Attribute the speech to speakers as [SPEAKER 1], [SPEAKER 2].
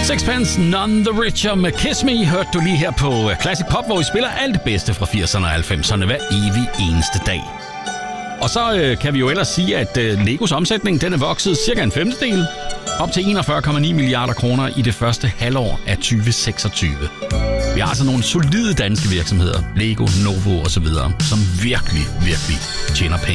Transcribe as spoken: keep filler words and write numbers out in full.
[SPEAKER 1] Sixpence None the Richer med Kiss Me hørte du lige her på Classic Pop, hvor vi spiller alt det bedste fra firserne og halvfemserne hver evig eneste dag. Og så øh, kan vi jo ellers sige, at øh, Legos omsætning den er vokset cirka en femtedel, op til enogfyrre komma ni milliarder kroner i det første halvår af tyve seksogtyve. Vi har altså nogle solide danske virksomheder, Lego, Novo osv., som virkelig, virkelig tjener penge.